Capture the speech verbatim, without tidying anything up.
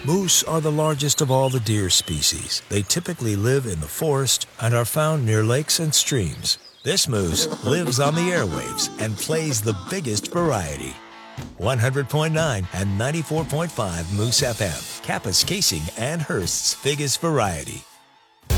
Moose are the largest of all the deer species. They typically live in the forest and are found near lakes and streams. This moose lives on the airwaves and plays the biggest variety. one hundred point nine and ninety-four point five Moose F M, Kappes Casing and Hearst's biggest variety.